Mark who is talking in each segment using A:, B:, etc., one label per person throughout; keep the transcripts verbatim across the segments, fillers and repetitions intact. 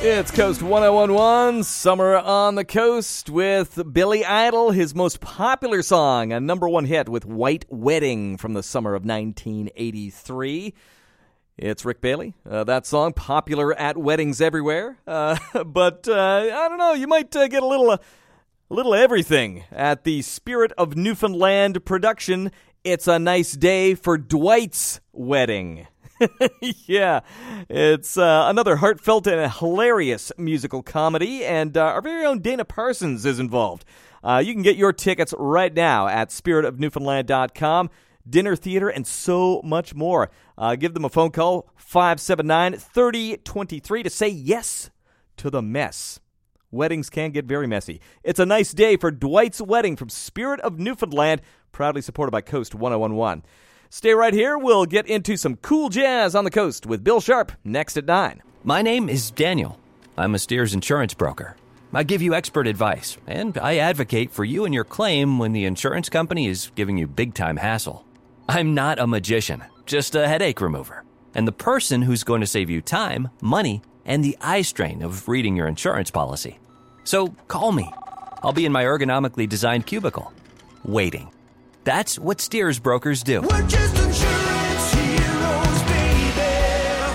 A: It's Coast one oh one point one, Summer on the Coast with Billy Idol, his most popular song, a number one hit with White Wedding from the summer of nineteen eighty-three. It's Rick Bailey. Uh, that song, popular at weddings everywhere. Uh, but, uh, I don't know, you might uh, get a little, uh, a little everything at the Spirit of Newfoundland production. It's a nice day for Dwight's wedding. Yeah, it's uh, another heartfelt and hilarious musical comedy, and uh, our very own Dana Parsons is involved. Uh, you can get your tickets right now at spirit of newfoundland dot com. Dinner, theater, and so much more. Uh, give them a phone call, five seven nine, three oh two three, to say yes to the mess. Weddings can get very messy. It's a nice day for Dwight's wedding from Spirit of Newfoundland, proudly supported by Coast one oh one point one. Stay right here. We'll get into some cool jazz on the coast with Bill Sharp next at nine.
B: My name is Daniel. I'm a Steers insurance broker. I give you expert advice, and I advocate for you and your claim when the insurance company is giving you big-time hassle. I'm not a magician, just a headache remover, and the person who's going to save you time, money, and the eye strain of reading your insurance policy. So call me. I'll be in my ergonomically designed cubicle, waiting. That's what Steers brokers do.
C: We're just insurance heroes, baby.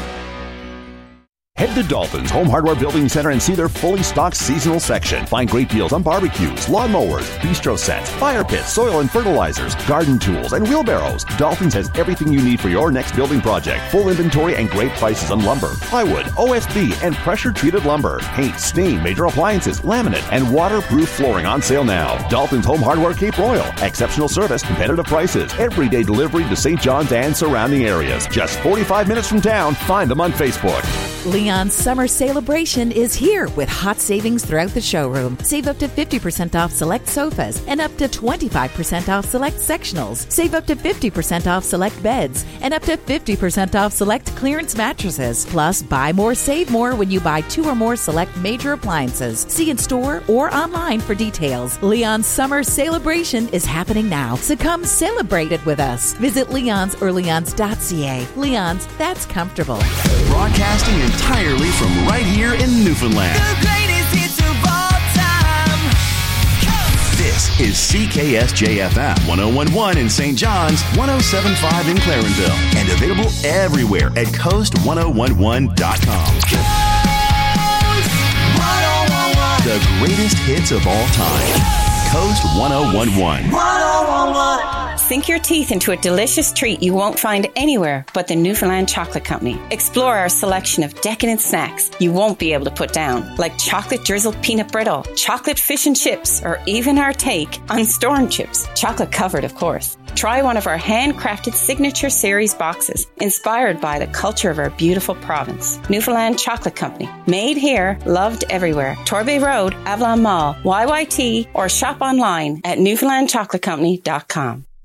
D: Head to Dalton's Home Hardware Building Center and see their fully stocked seasonal section. Find great deals on barbecues, lawnmowers, bistro sets, fire pits, soil and fertilizers, garden tools, and wheelbarrows. Dalton's has everything you need for your next building project. Full inventory and great prices on lumber, plywood, O S B, and pressure-treated lumber. Paint, stain, major appliances, laminate, and waterproof flooring on sale now. Dalton's Home Hardware Cape Royal. Exceptional service, competitive prices, everyday delivery to Saint John's and surrounding areas. Just forty-five minutes from town. Find them on Facebook.
E: Leon's Summer Celebration is here with hot savings throughout the showroom. Save up to fifty percent off select sofas and up to twenty-five percent off select sectionals. Save up to fifty percent off select beds and up to fifty percent off select clearance mattresses. Plus, buy more, save more when you buy two or more select major appliances. See in store or online for details. Leon's Summer Celebration is happening now, so come celebrate it with us. Visit Leon's or leons dot c a. Leon's, that's comfortable.
F: Broadcasting entirely from right here in Newfoundland.
C: The greatest hits of all time. Coast.
F: This is C K S J F M one oh one point one in Saint John's, one oh seven point five in Clarenville, and available everywhere at coast one oh one one dot com.
C: Coast one oh one one.
F: The greatest hits of all time. Coast one oh one one.
C: one oh one one.
G: Sink your teeth into a delicious treat you won't find anywhere but the Newfoundland Chocolate Company. Explore our selection of decadent snacks you won't be able to put down, like chocolate drizzled peanut brittle, chocolate fish and chips, or even our take on storm chips, chocolate covered, of course. Try one of our handcrafted signature series boxes, inspired by the culture of our beautiful province. Newfoundland Chocolate Company. Made here, loved everywhere. Torbay Road, Avalon Mall, Y Y T, or shop online at newfoundland chocolate company dot com.